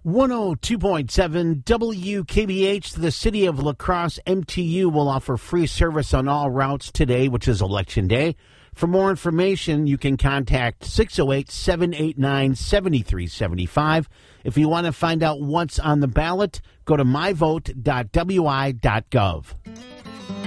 102.7 WKBH, the City of La Crosse MTU will offer free service on all routes today, which is Election Day. For more information, you can contact 608-789-7375. If you want to find out what's on the ballot, go to myvote.wi.gov.